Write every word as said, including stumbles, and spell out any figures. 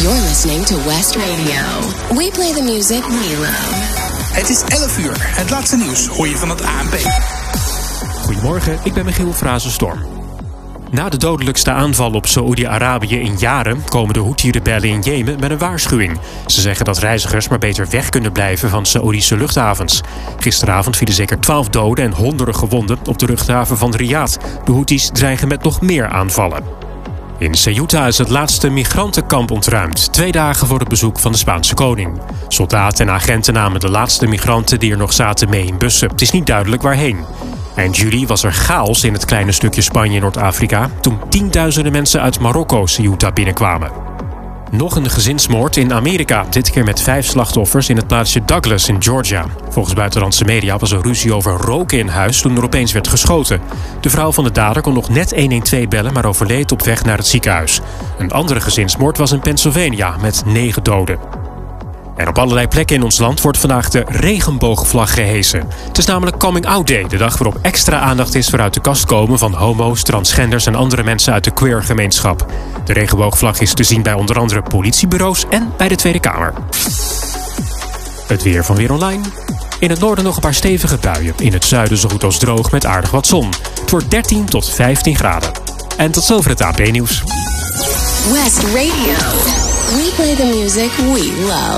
You're listening to West Radio. We play the music we love. Het is elf uur. Het laatste nieuws hoor je van het A N P. Goedemorgen, ik ben Michiel Frazenstorm. Na de dodelijkste aanval op Saoedi-Arabië in jaren komen de Houthi-rebellen in Jemen met een waarschuwing. Ze zeggen dat reizigers maar beter weg kunnen blijven van Saoedische luchthavens. Gisteravond vielen zeker twaalf doden en honderden gewonden op de luchthaven van Riyadh. De Houthis dreigen met nog meer aanvallen. In Ceuta is het laatste migrantenkamp ontruimd, twee dagen voor het bezoek van de Spaanse koning. Soldaten en agenten namen de laatste migranten die er nog zaten mee in bussen. Het is niet duidelijk waarheen. Eind juli was er chaos in het kleine stukje Spanje in Noord-Afrika toen tienduizenden mensen uit Marokko Ceuta binnenkwamen. Nog een gezinsmoord in Amerika, dit keer met vijf slachtoffers in het plaatsje Douglas in Georgia. Volgens buitenlandse media was er ruzie over roken in huis toen er opeens werd geschoten. De vrouw van de dader kon nog net honderdtwaalf bellen, maar overleed op weg naar het ziekenhuis. Een andere gezinsmoord was in Pennsylvania met negen doden. En op allerlei plekken in ons land wordt vandaag de regenboogvlag gehesen. Het is namelijk Coming Out Day, de dag waarop extra aandacht is voor uit de kast komen van homo's, transgenders en andere mensen uit de queer-gemeenschap. De regenboogvlag is te zien bij onder andere politiebureaus en bij de Tweede Kamer. Het weer van Weer Online. In het noorden nog een paar stevige buien. In het zuiden zo goed als droog met aardig wat zon. Het wordt dertien tot vijftien graden. En tot zover het A P nieuws. West Radio. We play the music we love.